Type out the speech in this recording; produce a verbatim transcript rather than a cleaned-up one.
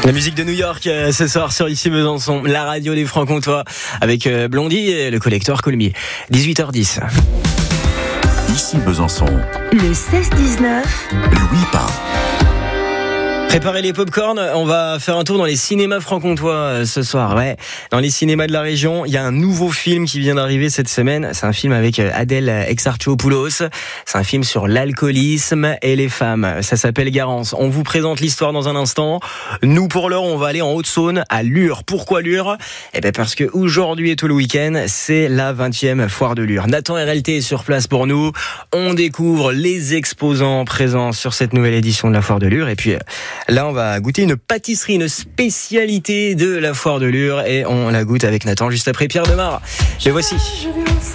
La musique de New York euh, ce soir sur Ici Besançon, la radio des Francs-Comtois avec euh, Blondie et le collecteur Colmier. dix-huit heures dix. Ici Besançon. Le seize dix-neuf. Louis Pain. Préparez les pop-corn, on va faire un tour dans les cinémas franc-comtois euh, ce soir. Ouais, dans les cinémas de la région, il y a un nouveau film qui vient d'arriver cette semaine. C'est un film avec euh, Adèle Exarchopoulos. C'est un film sur l'alcoolisme et les femmes. Ça s'appelle Garance. On vous présente l'histoire dans un instant. Nous, pour l'heure, on va aller en Haute-Saône, à Lure. Pourquoi Lure ? Eh ben parce que aujourd'hui et tout le week-end, c'est la vingtième foire de Lure. Nathan R L T est sur place pour nous. On découvre les exposants présents sur cette nouvelle édition de la foire de Lure. Et puis, là, on va goûter une pâtisserie, une spécialité de la foire de Lure et on la goûte avec Nathan juste après Pierre Demar. Le voici.